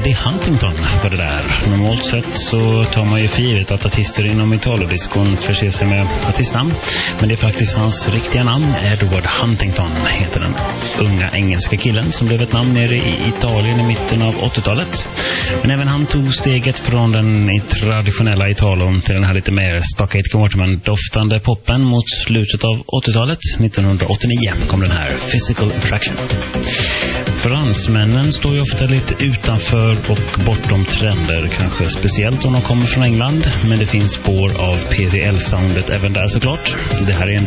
Eddie Huntington på det där. Normalt sett så tar man ju för givet att artister inom Italo-diskon förser sig med artistnamn. Men det är faktiskt hans riktiga namn. Edward Huntington heter den unga engelska killen som blev ett namn nere i Italien i mitten av 80-talet. Men även han tog steget från den traditionella Italon till den här lite mer Stockgate Waterman-doftande poppen mot slutet av 80-talet. 1989 kom den här Physical Attraction. Fransmännen står ju ofta lite utanför och bortom trender, kanske speciellt om de kommer från England, men det finns spår av PDL-soundet även där såklart. Det här är en